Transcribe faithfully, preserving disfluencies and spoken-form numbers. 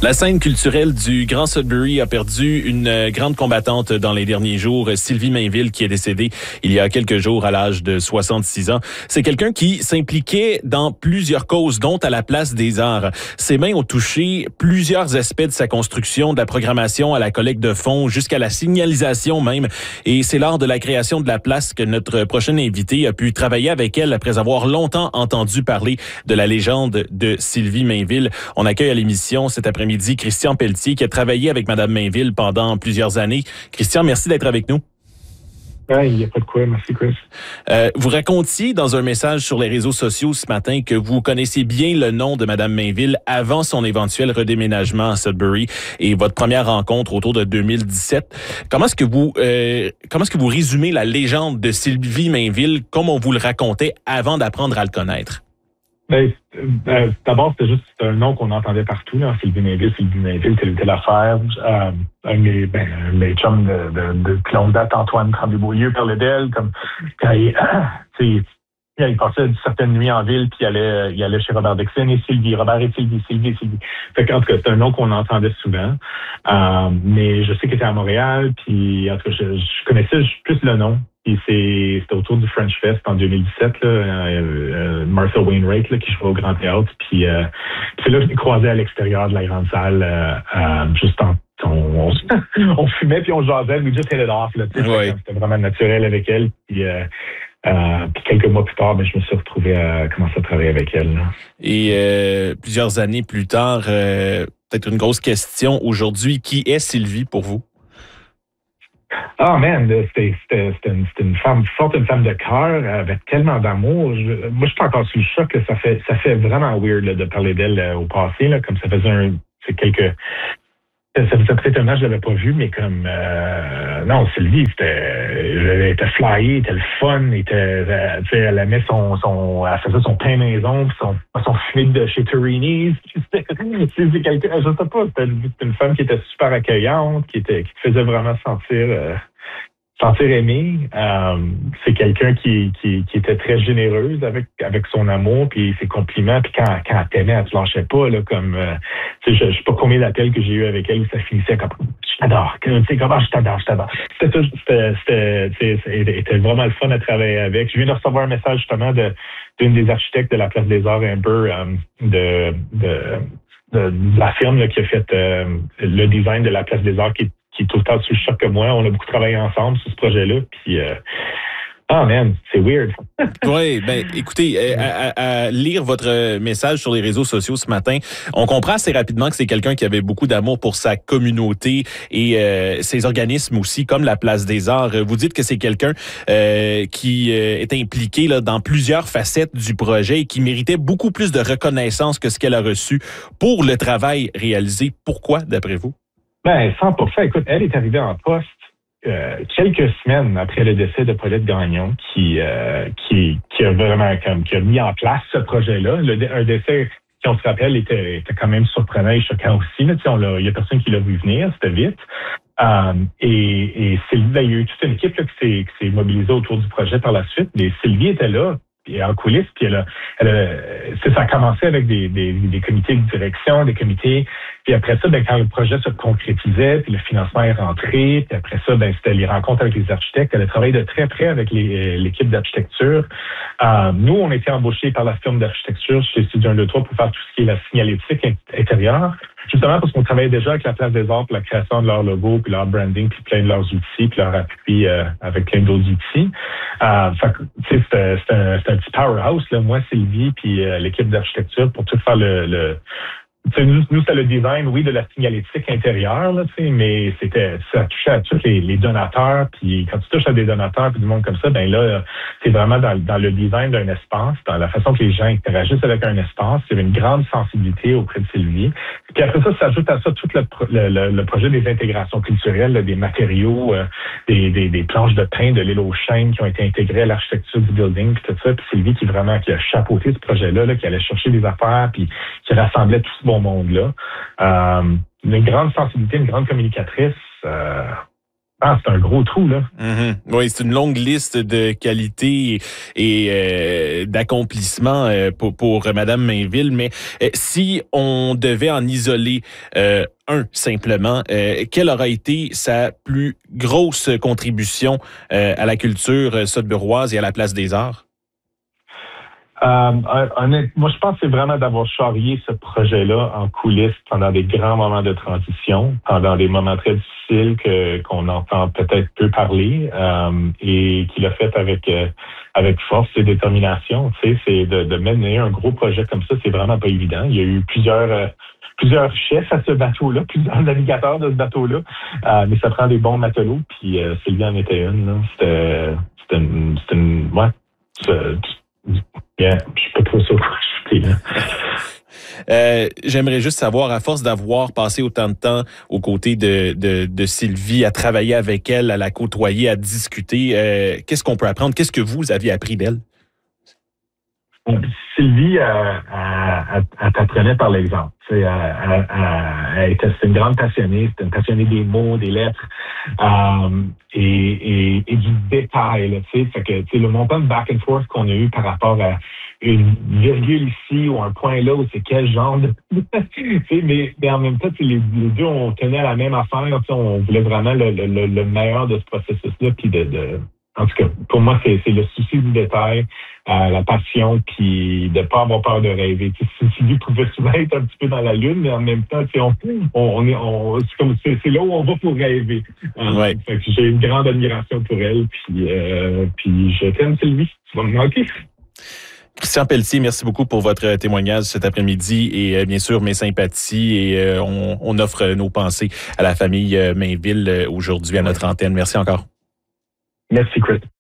La scène culturelle du Grand Sudbury a perdu une grande combattante dans les derniers jours, Sylvie Mainville, qui est décédée il y a quelques jours à l'âge de soixante-six ans. C'est quelqu'un qui s'impliquait dans plusieurs causes, dont à la Place des Arts. Ses mains ont touché plusieurs aspects de sa construction, de la programmation à la collecte de fonds, jusqu'à la signalisation même. Et c'est lors de la création de la place que notre prochain invité a pu travailler avec elle après avoir longtemps entendu parler de la légende de Sylvie Mainville. On accueille à l'émission cet après-midi Christian Pelletier, qui a travaillé avec Mme Mainville pendant plusieurs années. Christian, merci d'être avec nous. Ouais, il n'y a pas de quoi. Merci, Chris. Euh, vous racontiez dans un message sur les réseaux sociaux ce matin que vous connaissiez bien le nom de Mme Mainville avant son éventuel redéménagement à Sudbury et votre première rencontre autour de deux mille dix-sept. Comment est-ce que vous, euh, comment est-ce que vous résumez la légende de Sylvie Mainville comme on vous le racontait avant d'apprendre à le connaître? Ben, euh, d'abord, c'était juste un nom qu'on entendait partout, là, Sylvie Mainville, Sylvie Mainville, telle ou telle affaire. Euh, un de mes, ben, un de mes chums de, de, de longue date, Antoine Tremblay-Beaulieu, parlait d'elle, comme quand il, il passait certaines nuits en ville, puis il allait, il allait chez Robert Dixon et Sylvie, Robert et Sylvie, Sylvie et Sylvie. Fait qu'en tout cas, c'est un nom qu'on entendait souvent. Euh, mais je sais qu'elle était à Montréal, puis en tout cas, je, je connaissais plus le nom. Puis c'est, c'était autour du French Fest en deux mille dix-sept, là, euh, euh, Martha Wainwright, là, qui jouait au Grand Théâtre. Puis euh, c'est là que je l'ai croisé à l'extérieur de la grande salle, euh, euh, juste en on, on, on fumait puis on jasait, we just hit it off, là, tu sais, ouais. C'était vraiment naturel avec elle. Puis, euh, euh, puis quelques mois plus tard, ben, je me suis retrouvé à commencer à travailler avec elle. Là. Et euh, plusieurs années plus tard, euh, peut-être une grosse question aujourd'hui, qui est Sylvie pour vous? Ah, oh man, c'était, c'était, c'était, une, c'était une femme forte, une femme de cœur, avec tellement d'amour. Je, moi, je suis encore sous le choc. Que ça fait ça fait vraiment weird là, de parler d'elle euh, au passé, là, comme ça faisait un, c'est quelques... Ça faisait peut-être un an que je l'avais pas vu, mais comme... Euh, non, Sylvie, c'était, elle était flyée, elle était le fun, elle, était, elle, elle aimait son, son... Elle faisait son pain maison, puis son, son fumé de chez Torini's. C'était, c'est quelqu'un, je sais pas, c'était une femme qui était super accueillante, qui, était, qui te faisait vraiment sentir... Euh, sentir aimé. Euh, c'est quelqu'un qui, qui, qui était très généreuse avec, avec son amour puis ses compliments. Puis quand, quand elle t'aimait, elle te lâchait pas. Là, comme, euh, je, je sais pas combien d'appels que j'ai eu avec elle où ça finissait comme je t'adore. Tu sais, comment je t'adore, je t'adore. C'était, c'était, c'était, c'était vraiment le fun à travailler avec. Je viens de recevoir un message justement de, d'une des architectes de la Place des Arts, Amber, euh, de, de, de, de la firme là, qui a fait euh, le design de la Place des Arts qui qui est tout le temps sous le choc que moi. On a beaucoup travaillé ensemble sur ce projet-là. Puis, euh, oh man, c'est weird. Oui, ben écoutez, à, à, à lire votre message sur les réseaux sociaux ce matin, on comprend assez rapidement que c'est quelqu'un qui avait beaucoup d'amour pour sa communauté et euh, ses organismes aussi, comme la Place des Arts. Vous dites que c'est quelqu'un euh, qui euh, est impliqué là, dans plusieurs facettes du projet et qui méritait beaucoup plus de reconnaissance que ce qu'elle a reçu pour le travail réalisé. Pourquoi, d'après vous? Ben, cent pour cent. Écoute, elle est arrivée en poste euh, quelques semaines après le décès de Paulette Gagnon, qui, euh, qui, qui a vraiment comme, qui a mis en place ce projet-là. Le, un décès, si on se rappelle, était, était quand même surprenant et choquant aussi. Là. On l'a, il y a personne qui l'a vu venir, c'était vite. Um, et, et Sylvie, il y a eu toute une équipe là, qui, s'est, qui s'est mobilisée autour du projet par la suite. Mais Sylvie était là. Puis en coulisses, puis elle a, elle a, ça a commencé avec des, des, des comités de direction, des comités, puis après ça, ben, quand le projet se concrétisait, puis le financement est rentré, puis après ça, ben, c'était les rencontres avec les architectes. Elle a travaillé de très près avec les, l'équipe d'architecture. Euh, nous, on a été embauchés par la firme d'architecture chez Studio un deux trois pour faire tout ce qui est la signalétique intérieure, justement parce qu'on travaillait déjà avec la Place des Arts pour la création de leur logo, puis leur branding, puis plein de leurs outils, puis leur appui euh, avec plein d'autres outils. Euh, fait que, tu sais, c'était, c'était, un, c'était un petit powerhouse, là, moi, Sylvie, puis euh, l'équipe d'architecture pour tout faire le... le Nous, nous, c'était le design, oui, de la signalétique intérieure, là, mais c'était, ça touchait à tous les, les donateurs. Puis quand tu touches à des donateurs puis du monde comme ça, ben là, c'est vraiment dans, dans le design d'un espace, dans la façon que les gens interagissent avec un espace. Il y avait une grande sensibilité auprès de Sylvie. Puis après ça, ça s'ajoute à ça tout le, le, le projet des intégrations culturelles, là, des matériaux, euh, des, des, des planches de pain de l'île aux chênes qui ont été intégrées à l'architecture du building, puis tout ça. Puis Sylvie qui vraiment qui a chapeauté ce projet-là, là, qui allait chercher des affaires, puis qui rassemblait tout ce bon monde-là. Euh, une grande sensibilité, une grande communicatrice. Euh, Ah, c'est un gros trou, là. Mm-hmm. Oui, c'est une longue liste de qualités et euh, d'accomplissements euh, pour, pour Mme Mainville. Mais euh, si on devait en isoler euh, un simplement, euh, quelle aura été sa plus grosse contribution euh, à la culture sudburoise et à la Place des Arts? Euh, honnêtement, moi, je pense que c'est vraiment d'avoir charrié ce projet-là en coulisses pendant des grands moments de transition, pendant des moments très difficiles que qu'on entend peut-être peu parler, euh, et qu'il a fait avec euh, avec force et détermination. Tu sais, c'est de, de mener un gros projet comme ça, c'est vraiment pas évident. Il y a eu plusieurs euh, plusieurs chefs à ce bateau-là, plusieurs navigateurs de ce bateau-là, euh, mais ça prend des bons matelots. Puis euh, Sylvie en était une. Là. C'était c'était une, c'était une ouais. Yeah, je suis pas trop sûr de quoi euh, J'aimerais juste savoir, à force d'avoir passé autant de temps aux côtés de, de, de Sylvie, à travailler avec elle, à la côtoyer, à discuter, euh, qu'est-ce qu'on peut apprendre? Qu'est-ce que vous aviez appris d'elle? Sylvie, elle, elle, elle t'apprenait par l'exemple. Elle, elle, elle, elle était une grande passionnée, c'était une passionnée des mots, des lettres euh, et, et, et du détail. Là, fait que, le montant de back and forth qu'on a eu par rapport à une virgule ici ou un point là, ou c'est quel genre de... mais, mais en même temps, les, les deux, on tenait à la même affaire. On voulait vraiment le, le, le meilleur de ce processus-là. Puis de, de, en tout cas, pour moi, c'est, c'est le souci du détail. Euh, la passion, puis de pas avoir peur de rêver. Sylvie pouvait souvent être un petit peu dans la lune, mais en même temps, on, on, on est, on, c'est, comme, c'est, c'est là où on va pour rêver. Euh, ouais. Fait que j'ai une grande admiration pour elle, puis, euh, puis je t'aime, Sylvie. Tu vas me manquer. Christian Pelletier, merci beaucoup pour votre témoignage cet après-midi et euh, bien sûr mes sympathies et euh, on, on offre nos pensées à la famille Mainville aujourd'hui à notre antenne. Merci encore. Merci, Chris.